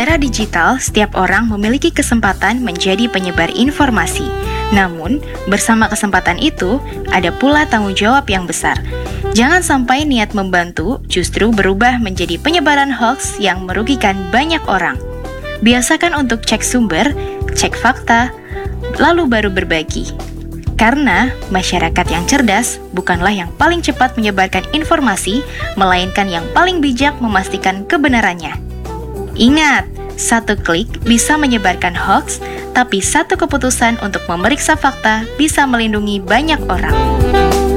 era digital, setiap orang memiliki kesempatan menjadi penyebar informasi. Namun, bersama kesempatan itu, ada pula tanggung jawab yang besar. Jangan sampai niat membantu justru berubah menjadi penyebaran hoax yang merugikan banyak orang. Biasakan untuk cek sumber, cek fakta, lalu baru berbagi. Karena masyarakat yang cerdas bukanlah yang paling cepat menyebarkan informasi, melainkan yang paling bijak memastikan kebenarannya. Ingat, satu klik bisa menyebarkan hoax, tapi satu keputusan untuk memeriksa fakta bisa melindungi banyak orang.